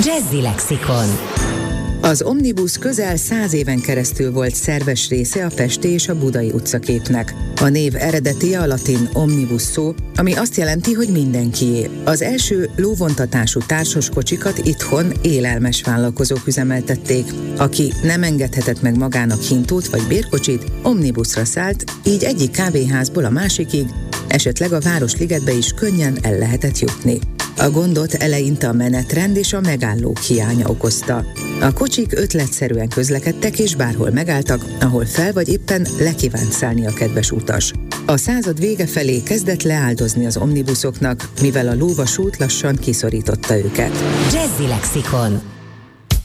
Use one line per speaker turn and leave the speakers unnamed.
Jazzy Lexikon.
Az Omnibus közel 100 éven keresztül volt szerves része a pesti és a budai utcaképnek. A név eredetije a latin omnibus szó, ami azt jelenti, hogy mindenkié. Az első lóvontatású társaskocsikat itthon élelmes vállalkozók üzemeltették. Aki nem engedhetett meg magának hintót vagy bérkocsit, omnibusra szállt, így egyik kávéházból a másikig, esetleg a Városligetbe is könnyen el lehetett jutni. A gondot eleinte a menetrend és a megállók hiánya okozta. A kocsik ötletszerűen közlekedtek és bárhol megálltak, ahol fel vagy éppen lekívánt szállni a kedves utas. A század vége felé kezdett leáldozni az omnibuszoknak, mivel a lóvasút lassan kiszorította őket.
Jazzy Lexikon.